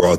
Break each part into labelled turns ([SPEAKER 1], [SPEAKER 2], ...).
[SPEAKER 1] brought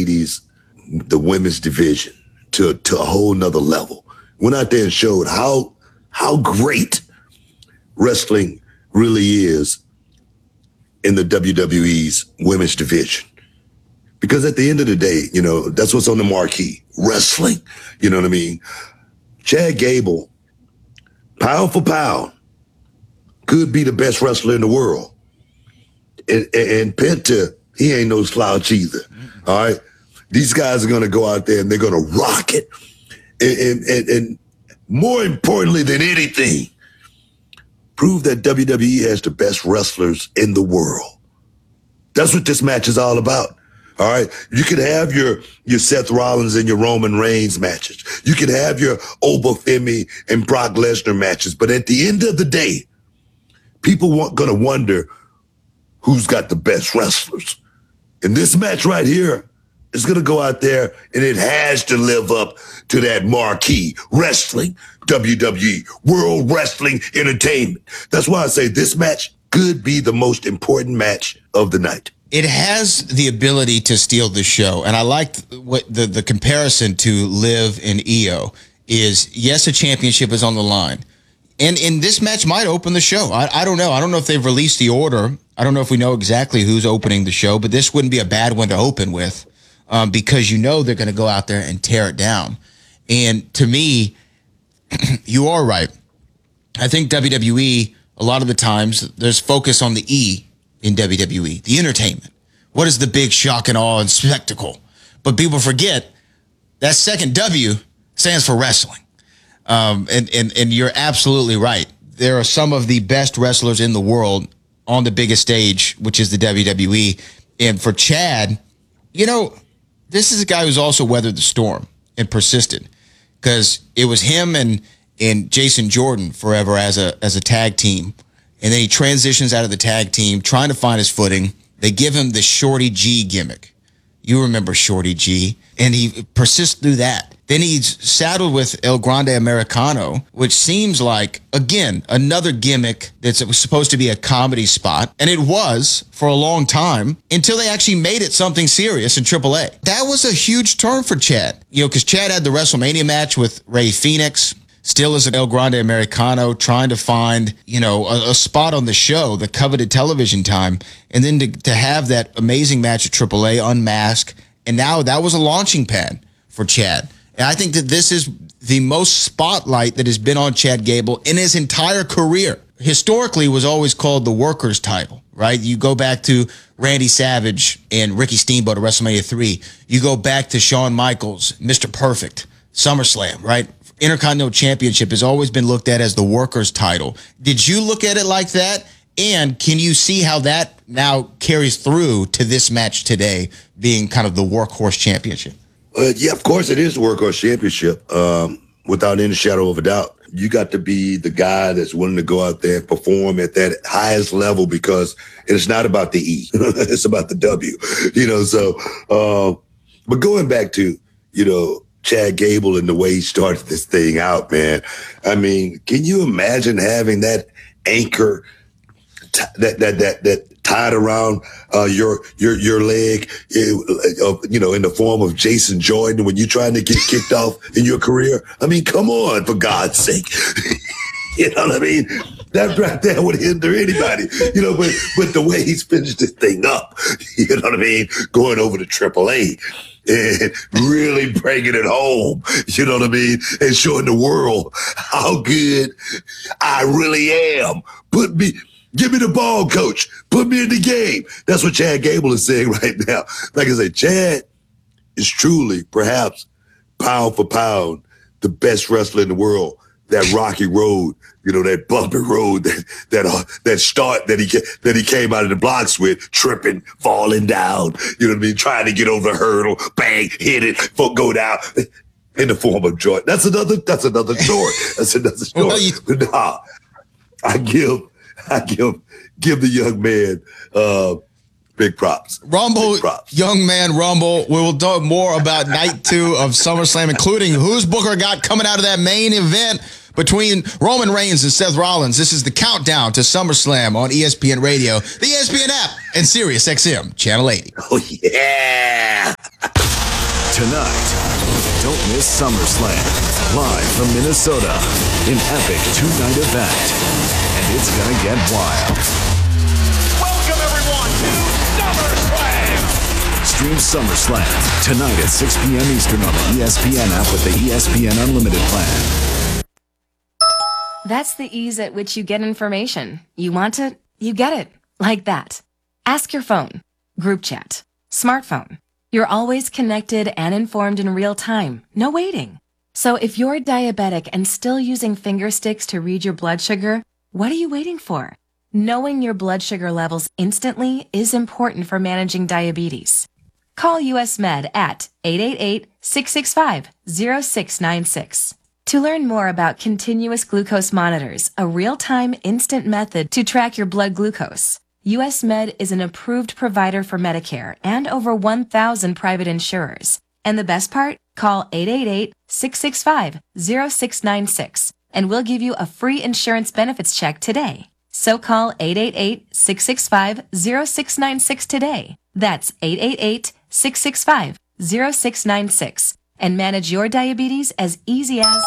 [SPEAKER 1] the women's division to a whole nother level. Went out there and showed how great wrestling really is in the WWE's women's division. Because at the end of the day, that's what's on the marquee, wrestling. You know what I mean? Chad Gable, pound for pound, could be the best wrestler in the world. And Penta, he ain't no slouch either. All right? These guys are going to go out there and they're going to rock it. And more importantly than anything, prove that WWE has the best wrestlers in the world. That's what this match is all about. All right. You can have your Seth Rollins and your Roman Reigns matches. You can have your Obafemi and Brock Lesnar matches. But at the end of the day, people going to wonder who's got the best wrestlers. And this match right here is going to go out there and it has to live up to that marquee wrestling, WWE, World Wrestling Entertainment. That's why I say this match could be the most important match of the night.
[SPEAKER 2] It has the ability to steal the show. And I like what the comparison to Liv and Io is, yes, a championship is on the line. And this match might open the show. I don't know. I don't know if they've released the order. I don't know if we know exactly who's opening the show, but this wouldn't be a bad one to open with because they're going to go out there and tear it down. And to me, you are right. I think WWE, a lot of the times, there's focus on the E in WWE, the entertainment. What is the big shock and awe and spectacle? But people forget that second W stands for wrestling. And you're absolutely right. There are some of the best wrestlers in the world on the biggest stage, which is the WWE. And for Chad, this is a guy who's also weathered the storm and persisted, because it was him and Jason Jordan forever as a tag team. And then he transitions out of the tag team, trying to find his footing. They give him the Shorty G gimmick. You remember Shorty G. And he persists through that. Then he's saddled with El Grande Americano, which seems like, again, another gimmick that's supposed to be a comedy spot. And it was for a long time until they actually made it something serious in AAA. That was a huge turn for Chad. Because Chad had the WrestleMania match with Rey Fenix. Still is an El Grande Americano, trying to find, a spot on the show, the coveted television time. And then to have that amazing match at AAA, Unmasked. And now that was a launching pad for Chad. And I think that this is the most spotlight that has been on Chad Gable in his entire career. Historically, it was always called the workers title, right? You go back to Randy Savage and Ricky Steamboat at WrestleMania 3. You go back to Shawn Michaels, Mr. Perfect, SummerSlam, right? Intercontinental Championship has always been looked at as the workers title. Did you look at it like that? And can you see how that now carries through to this match today being kind of the workhorse championship?
[SPEAKER 1] Yeah, of course it is the workhorse championship, without any shadow of a doubt. You got to be the guy that's willing to go out there and perform at that highest level, because it's not about the E. It's about the W, but going back to, Chad Gable and the way he started this thing out, man. I mean, can you imagine having that anchor that tied around your leg, in the form of Jason Jordan when you're trying to get kicked off in your career? I mean, come on, for God's sake. You know what I mean? That right there would hinder anybody, but the way he's finished this thing up, you know what I mean? Going over to AAA and really bringing it home, you know what I mean? And showing the world how good I really am. Give me the ball, coach. Put me in the game. That's what Chad Gable is saying right now. Like I said, Chad is truly, perhaps, pound for pound, the best wrestler in the world. That rocky road, that bumpy road, that start that he came out of the blocks with, tripping, falling down, you know what I mean? Trying to get over the hurdle, bang, hit it, go down in the form of joy. That's another story. That's another story. But nah, I give the young man big props.
[SPEAKER 2] Rumble, big props. Young man Rumble. We will talk more about night 2 of SummerSlam, including who's Booker got coming out of that main event between Roman Reigns and Seth Rollins. This is the countdown to SummerSlam on ESPN Radio, the ESPN app, and Sirius XM Channel 80.
[SPEAKER 1] Oh, yeah.
[SPEAKER 3] Tonight, don't miss SummerSlam, live from Minnesota, an epic two-night event. And it's gonna get wild.
[SPEAKER 4] Welcome, everyone, to SummerSlam!
[SPEAKER 3] Stream SummerSlam tonight at 6 p.m. Eastern on the ESPN app with the ESPN Unlimited plan.
[SPEAKER 5] That's the ease at which you get information. You want it, you get it. Like that. Ask your phone. Group chat. Smartphone. You're always connected and informed in real time. No waiting. So if you're diabetic and still using finger sticks to read your blood sugar, what are you waiting for? Knowing your blood sugar levels instantly is important for managing diabetes. Call US Med at 888-665-0696. To learn more about continuous glucose monitors, a real-time instant method to track your blood glucose, US Med is an approved provider for Medicare and over 1,000 private insurers. And the best part? Call 888-665-0696 and we'll give you a free insurance benefits check today. So call 888-665-0696 today. That's 888-665-0696 and manage your diabetes as easy as...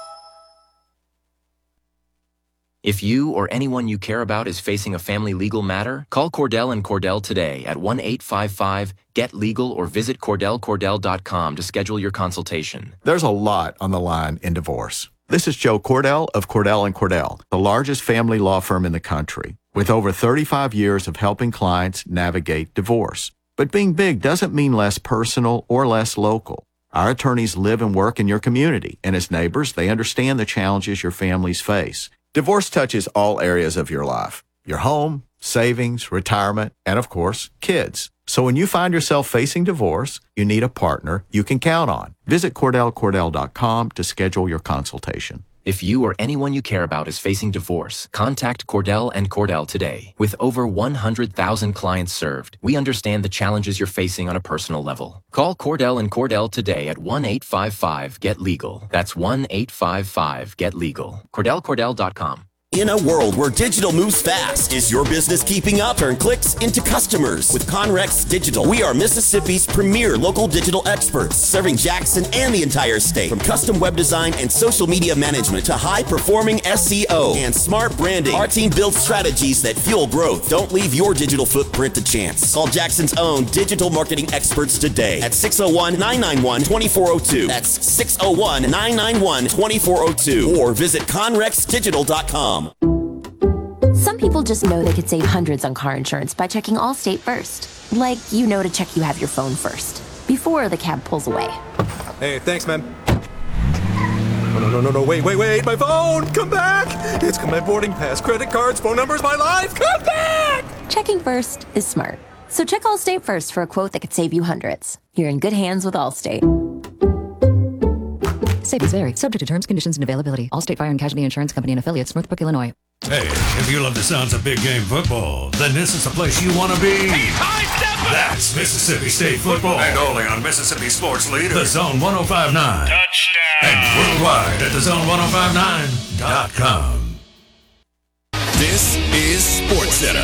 [SPEAKER 6] If you or anyone you care about is facing a family legal matter, call Cordell and Cordell today at 1-855-GET-LEGAL or visit CordellCordell.com to schedule your consultation.
[SPEAKER 7] There's a lot on the line in divorce. This is Joe Cordell of Cordell & Cordell, the largest family law firm in the country, with over 35 years of helping clients navigate divorce. But being big doesn't mean less personal or less local. Our attorneys live and work in your community, and as neighbors, they understand the challenges your families face. Divorce touches all areas of your life: your home, savings, retirement, and of course, kids. So when you find yourself facing divorce, you need a partner you can count on. Visit CordellCordell.com to schedule your consultation.
[SPEAKER 6] If you or anyone you care about is facing divorce, contact Cordell and Cordell today. With over 100,000 clients served, we understand the challenges you're facing on a personal level. Call Cordell and Cordell today at 1-855-GET-LEGAL. That's 1-855-GET-LEGAL. CordellCordell.com.
[SPEAKER 8] In a world where digital moves fast, is your business keeping up? Turn clicks into customers with Conrex Digital. We are Mississippi's premier local digital experts, serving Jackson and the entire state. From custom web design and social media management to high-performing SEO and smart branding, our team builds strategies that fuel growth. Don't leave your digital footprint to chance. Call Jackson's own digital marketing experts today at 601-991-2402. That's 601-991-2402. Or visit ConrexDigital.com.
[SPEAKER 9] Some people just know they could save hundreds on car insurance by checking Allstate first. Like, you know to check you have your phone first, before the cab pulls away.
[SPEAKER 10] Hey, thanks, man. No, wait, my phone! Come back! It's got my boarding pass, credit cards, phone numbers, my life! Come back!
[SPEAKER 9] Checking first is smart. So check Allstate first for a quote that could save you hundreds. You're in good hands with Allstate.
[SPEAKER 11] Savings vary. Subject to terms, conditions, and availability. Allstate Fire and Casualty Insurance Company and affiliates, Northbrook, Illinois.
[SPEAKER 12] Hey, if you love the sounds of big game football, then this is the place you want to be. That's Mississippi State football. And only on Mississippi Sports Leader, The Zone 105.9. Touchdown. And worldwide at thezone1059.com.
[SPEAKER 3] This is SportsCenter.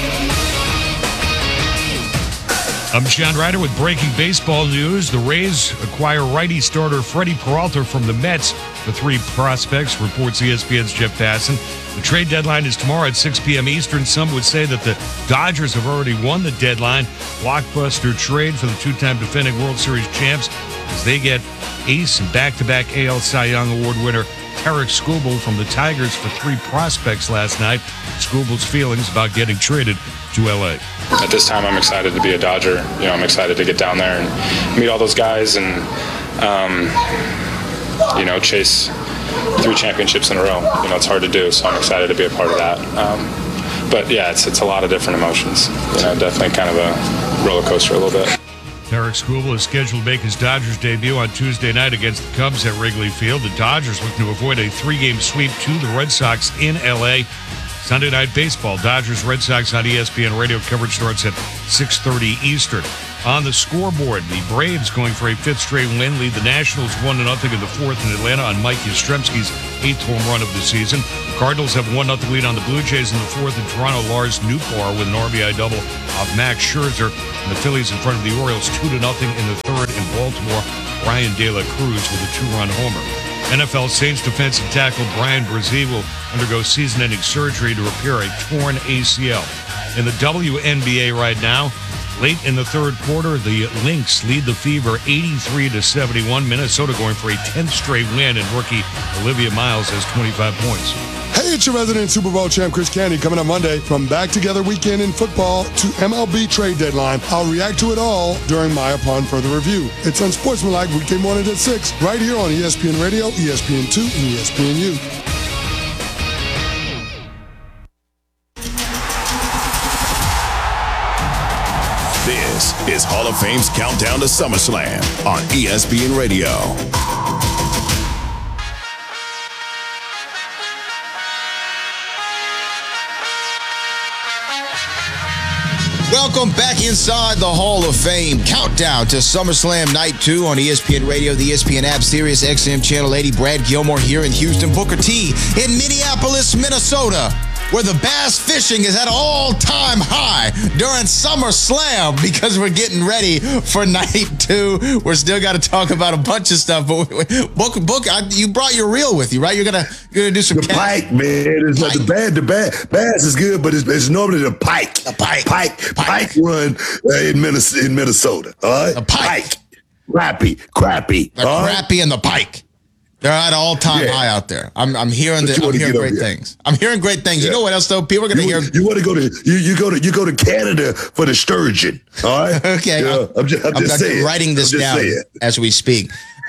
[SPEAKER 13] I'm John Ryder with breaking baseball news. The Rays acquire righty starter Freddie Peralta from the Mets for 3 prospects, reports ESPN's Jeff Passan. The trade deadline is tomorrow at 6 p.m. Eastern. Some would say that the Dodgers have already won the deadline. Blockbuster trade for the 2-time defending World Series champs as they get ace and back-to-back AL Cy Young Award winner Tarik Skubal from the Tigers for 3 prospects last night. Skubal's feelings about getting traded to L.A.
[SPEAKER 14] At this time, I'm excited to be a Dodger. I'm excited to get down there and meet all those guys and, chase 3 championships in a row. It's hard to do, so I'm excited to be a part of that. But yeah, it's a lot of different emotions. Definitely kind of a roller coaster a little bit.
[SPEAKER 13] Tarik Skubal is scheduled to make his Dodgers debut on Tuesday night against the Cubs at Wrigley Field. The Dodgers looking to avoid a 3-game sweep to the Red Sox in L.A. Sunday Night Baseball, Dodgers-Red Sox on ESPN radio coverage starts at 6:30 Eastern. On the scoreboard, the Braves, going for a fifth straight win, lead the Nationals 1-0 in the fourth in Atlanta on Mike Yastrzemski's 8th home run of the season. The Cardinals have a 1-0 lead on the Blue Jays in the fourth in Toronto. Lars Nootbaar with an RBI double off Max Scherzer. And the Phillies in front of the Orioles 2-0 in the third in Baltimore. Brian De La Cruz with a 2-run homer. NFL Saints defensive tackle Brian Brzee will undergo season-ending surgery to repair a torn ACL. In the WNBA right now, late in the third quarter, the Lynx lead the Fever 83-71. Minnesota going for a 10th straight win, and rookie Olivia Miles has 25 points.
[SPEAKER 15] Hey, it's your resident Super Bowl champ, Chris Candy, coming up Monday. From Back Together Weekend in football to MLB trade deadline, I'll react to it all during my Upon Further Review. It's Unsportsmanlike, weekday morning at 6, right here on ESPN Radio, ESPN2, and ESPNU.
[SPEAKER 3] This is Hall of Fame's Countdown to SummerSlam on ESPN Radio.
[SPEAKER 2] Welcome back inside the Hall of Fame. Countdown to SummerSlam Night 2 on ESPN Radio, the ESPN app, Sirius XM Channel 80. Brad Gilmore here in Houston. Booker T in Minneapolis, Minnesota, where the bass fishing is at an all-time high during SummerSlam because we're getting ready for Night 2. We're still got to talk about a bunch of stuff, but Book, you brought your reel with you, right? You're gonna do some
[SPEAKER 1] pike, man. It's like the bass is good, but it's normally the pike. Pike run in Minnesota. All right,
[SPEAKER 2] the pike,
[SPEAKER 1] crappie,
[SPEAKER 2] the crappie and the pike. They're at an all-time high out there. I'm hearing great things. I'm hearing great things. Yeah. You know what else though? People are going to hear.
[SPEAKER 1] You want to go to you go to Canada for the sturgeon. All right.
[SPEAKER 2] Okay.
[SPEAKER 1] Yeah, I'm just saying.
[SPEAKER 2] Writing this down as we speak.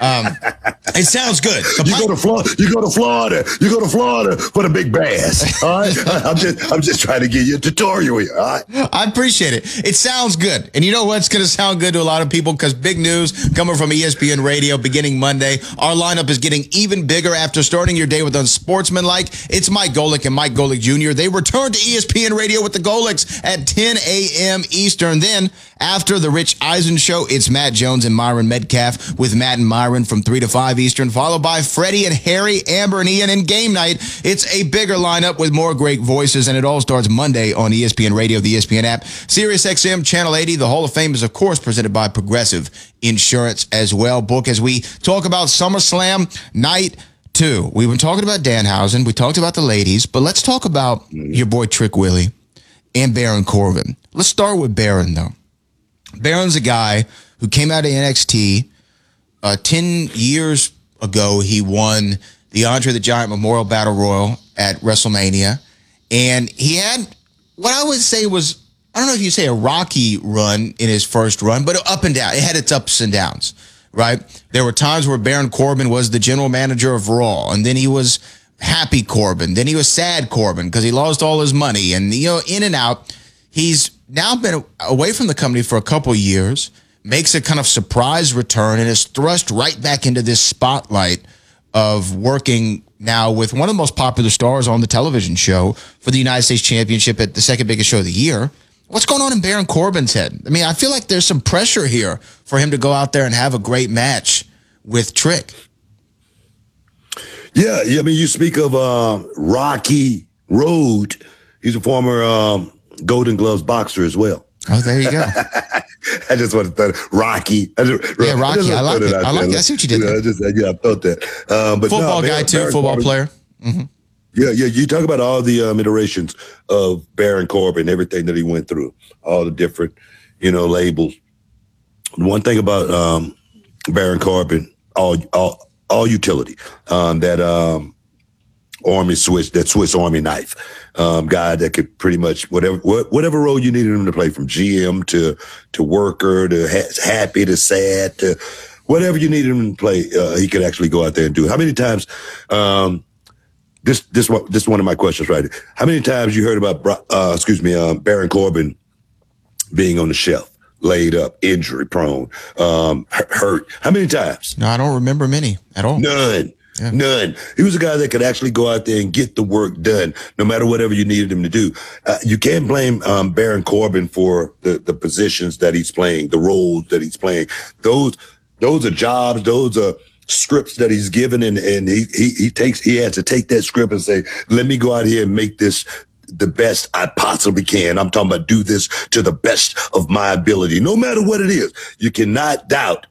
[SPEAKER 2] It sounds good.
[SPEAKER 1] You go to Florida. You go to Florida for the big bass. All right. I'm just trying to give you a tutorial here. All right.
[SPEAKER 2] I appreciate it. It sounds good, and you know what's going to sound good to a lot of people because big news coming from ESPN Radio beginning Monday. Our lineup is getting even bigger after starting your day with Unsportsmanlike. It's Mike Golic and Mike Golic Jr. They return to ESPN Radio with the Golics at 10 a.m. Eastern. Then after the Rich Eisen Show, it's Matt Jones and Myron Metcalf with Matt and Myron from 3 to 5 Eastern, followed by Freddie and Harry, Amber and Ian in Game Night. It's a bigger lineup with more great voices, and it all starts Monday on ESPN Radio, the ESPN app, Sirius XM Channel 80. The Hall of Fame is, of course, presented by Progressive Insurance as well. Book, as we talk about SummerSlam Night 2. We've been talking about Danhausen. We talked about the ladies, but let's talk about your boy Trick Willie and Baron Corbin. Let's start with Baron, though. Baron's a guy who came out of NXT 10 years ago. He won the Andre the Giant Memorial Battle Royal at WrestleMania. And he had what I would say was, I don't know if you say a rocky run in his first run, but up and down. It had its ups and downs, right? There were times where Baron Corbin was the general manager of Raw, and then he was happy Corbin. Then he was sad Corbin because he lost all his money. And, in and out. He's now been away from the company for a couple of years, makes a kind of surprise return, and is thrust right back into this spotlight of working now with one of the most popular stars on the television show for the United States Championship at the second biggest show of the year. What's going on in Baron Corbin's head? I mean, I feel like there's some pressure here for him to go out there and have a great match with Trick.
[SPEAKER 1] Yeah. I mean, you speak of Rocky Road. He's a former Golden Gloves boxer as well.
[SPEAKER 2] Oh, there you go.
[SPEAKER 1] I just want to throw it. Rocky.
[SPEAKER 2] Rocky. I like it. I see what you did there.
[SPEAKER 1] I thought that. But
[SPEAKER 2] football guy, too. Football player. Mm-hmm.
[SPEAKER 1] Yeah. You talk about all the iterations of Baron Corbin, everything that he went through, all the different, labels. One thing about Baron Corbin, all utility, that Army switch, that Swiss Army knife, guy that could pretty much whatever role you needed him to play, from GM to worker to happy to sad to whatever you needed him to play, he could actually go out there and do it. How many times? This is one of my questions, right? How many times you heard about Baron Corbin being on the shelf, laid up, injury prone, hurt? How many times?
[SPEAKER 2] No, I don't remember many at all.
[SPEAKER 1] None.
[SPEAKER 2] Yeah.
[SPEAKER 1] None. He was a guy that could actually go out there and get the work done, no matter whatever you needed him to do. You can't blame Baron Corbin for the positions that he's playing, the roles that he's playing. Those are jobs. Those are scripts that he's given, and he had to take that script and say, let me go out here and make this the best I possibly can. I'm talking about do this to the best of my ability, no matter what it is. You cannot doubt